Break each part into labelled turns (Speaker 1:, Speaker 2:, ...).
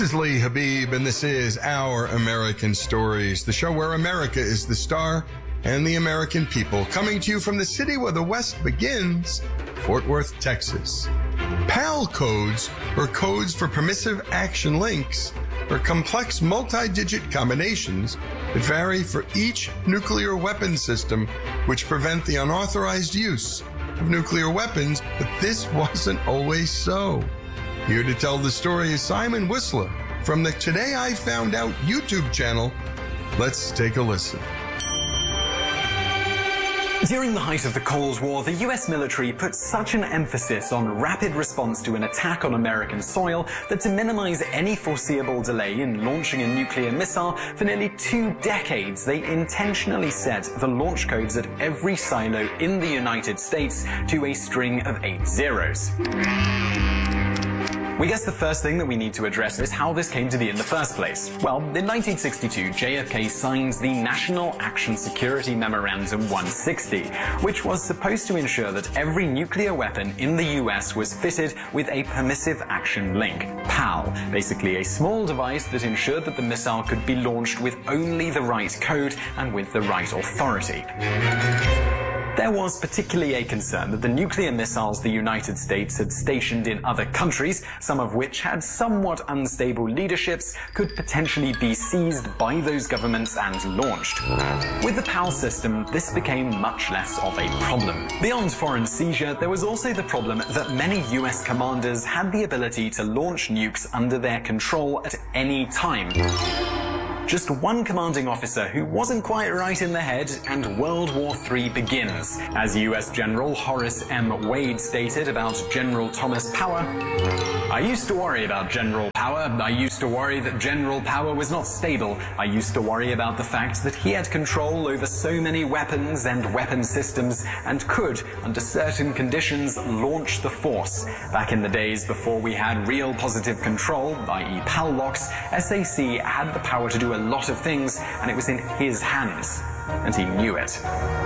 Speaker 1: is Lee Habib, and this is Our American Stories, the show where America is the star and the American people, coming to you from the city where the West begins, Fort Worth, Texas. PAL codes, or codes for permissive action links, are complex multi-digit combinations that vary for each nuclear weapon system, which prevent the unauthorized use of nuclear weapons, but this wasn't always so. Here to tell the story is Simon Whistler from the Today I Found Out YouTube channel. Let's take a listen.
Speaker 2: During the height of the Cold War, the US military put such an emphasis on rapid response to an attack on American soil that to minimize any foreseeable delay in launching a nuclear missile, for nearly 2 decades they intentionally set the launch codes at every silo in the United States to a string of 8 zeros. We guess the first thing that we need to address is how this came to be in the first place. Well, in 1962, JFK signs the National Action Security Memorandum 160, which was supposed to ensure that every nuclear weapon in the US was fitted with a permissive action link, PAL, basically a small device that ensured that the missile could be launched with only the right code and with the right authority. There was particularly a concern that the nuclear missiles the United States had stationed in other countries, some of which had somewhat unstable leaderships, could potentially be seized by those governments and launched. With the PAL system, this became much less of a problem. Beyond foreign seizure, there was also the problem that many US commanders had the ability to launch nukes under their control at any time. Just one commanding officer who wasn't quite right in the head, and World War III begins. As US General Horace M. Wade stated about General Thomas Power, "I used to worry about General Power. I used to worry that General Power was not stable. I used to worry about the fact that he had control over so many weapons and weapon systems and could, under certain conditions, launch the force. Back in the days before we had real positive control, i.e. PAL locks, SAC had the power to do a lot of things, and it was in his hands, and he knew it."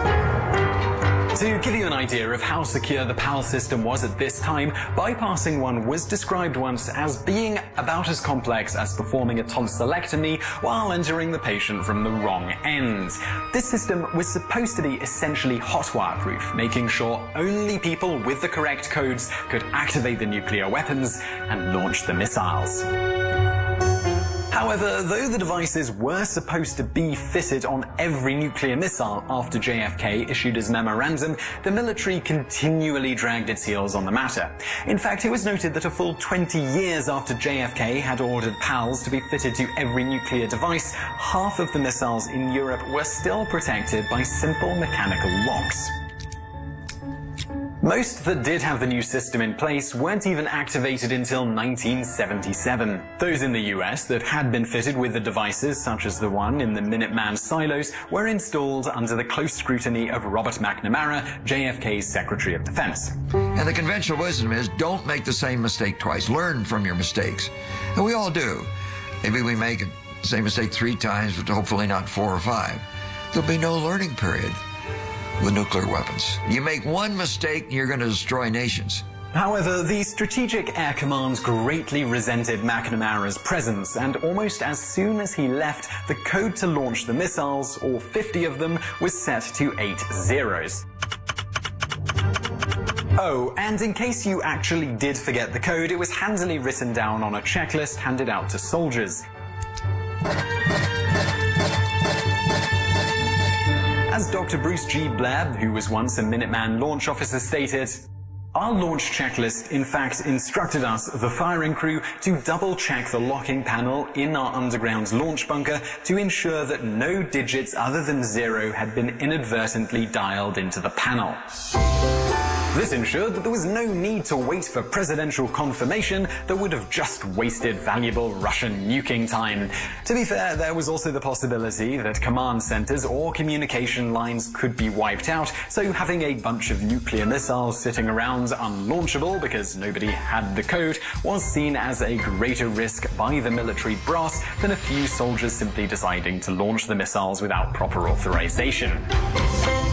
Speaker 2: To give you an idea of how secure the PAL system was at this time, bypassing one was described once as being about as complex as performing a tonsillectomy while entering the patient from the wrong end. This system was supposed to be essentially hotwire-proof, making sure only people with the correct codes could activate the nuclear weapons and launch the missiles. However, though the devices were supposed to be fitted on every nuclear missile after JFK issued his memorandum, the military continually dragged its heels on the matter. In fact, it was noted that a full 20 years after JFK had ordered PALs to be fitted to every nuclear device, half of the missiles in Europe were still protected by simple mechanical locks. Most that did have the new system in place weren't even activated until 1977. Those in the US that had been fitted with the devices, such as the one in the Minuteman silos, were installed under the close scrutiny of Robert McNamara, JFK's Secretary of Defense.
Speaker 3: And the conventional wisdom is don't make the same mistake twice. Learn from your mistakes. And we all do. Maybe we make the same mistake 3 times, but hopefully not 4 or 5. There'll be no learning period with nuclear weapons. You make one mistake, you're going to destroy nations.
Speaker 2: However, the Strategic Air Command greatly resented McNamara's presence, and almost as soon as he left, the code to launch the missiles, all 50 of them, was set to 8 zeros. Oh, and in case you actually did forget the code, it was handily written down on a checklist handed out to soldiers. As Dr. Bruce G. Blair, who was once a Minuteman launch officer, stated, "Our launch checklist, in fact, instructed us, the firing crew, to double-check the locking panel in our underground launch bunker to ensure that no digits other than 0 had been inadvertently dialed into the panel." This ensured that there was no need to wait for presidential confirmation that would have just wasted valuable Russian nuking time. To be fair, there was also the possibility that command centers or communication lines could be wiped out, so having a bunch of nuclear missiles sitting around unlaunchable because nobody had the code was seen as a greater risk by the military brass than a few soldiers simply deciding to launch the missiles without proper authorization.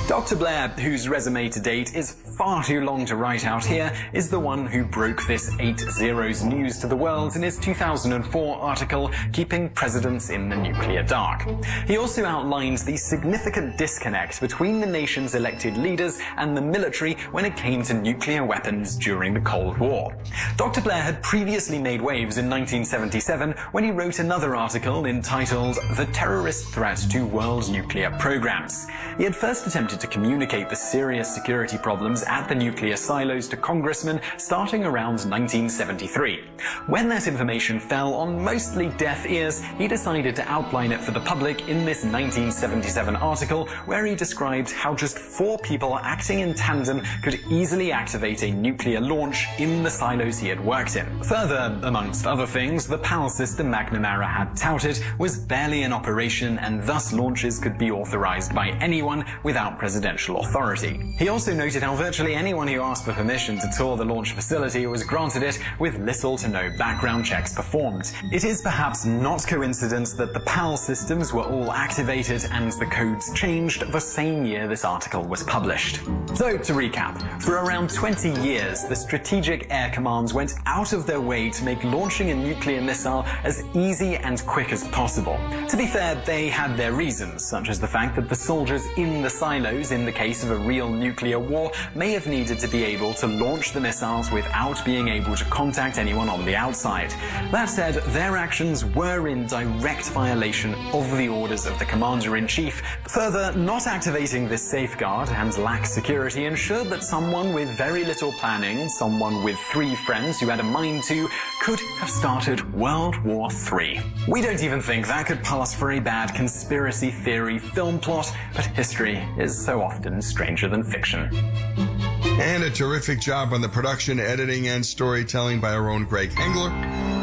Speaker 2: Dr. Blair, whose resume to date is far too long to write out here, is the one who broke this 8-0's news to the world in his 2004 article, Keeping Presidents in the Nuclear Dark. He also outlined the significant disconnect between the nation's elected leaders and the military when it came to nuclear weapons during the Cold War. Dr. Blair had previously made waves in 1977 when he wrote another article entitled The Terrorist Threat to World Nuclear Programs. He had first attempted to communicate the serious security problems at the nuclear silos to congressmen starting around 1973. When that information fell on mostly deaf ears, he decided to outline it for the public in this 1977 article, where he described how just 4 people acting in tandem could easily activate a nuclear launch in the silos he had worked in. Further, amongst other things, the PAL system McNamara had touted was barely in operation, and thus launches could be authorized by anyone without presidential authority. He also noted how virtually anyone who asked for permission to tour the launch facility was granted it with little to no background checks performed. It is perhaps not coincidence that the PAL systems were all activated and the codes changed the same year this article was published. So, to recap, for around 20 years, the Strategic Air Commands went out of their way to make launching a nuclear missile as easy and quick as possible. To be fair, they had their reasons, such as the fact that the soldiers in the silos, in the case of a real nuclear war, may have needed to be able to launch the missiles without being able to contact anyone on the outside. That said, their actions were in direct violation of the orders of the Commander-in-Chief. Further, not activating this safeguard and lax security ensured that someone with very little planning, someone with 3 friends who had a mind to, could have started World War III. We don't even think that could pass for a bad conspiracy theory film plot, but history is so often stranger than fiction.
Speaker 1: And a terrific job on the production, editing, and storytelling by our own Greg Hengler.